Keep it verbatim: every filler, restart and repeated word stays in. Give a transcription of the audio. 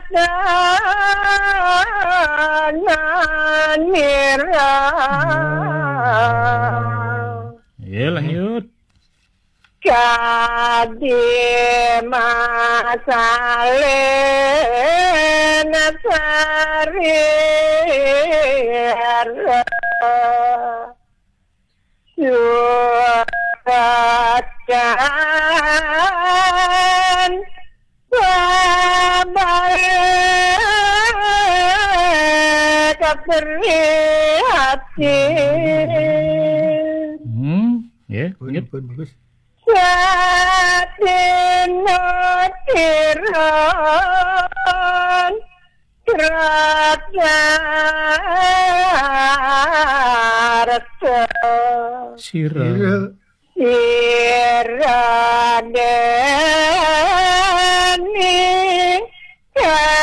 nira ya lanjut kadima salen sari Suratkan Baik prihatin hmm ya lanjut bagus Satino tiran Kerajaan sira Sirade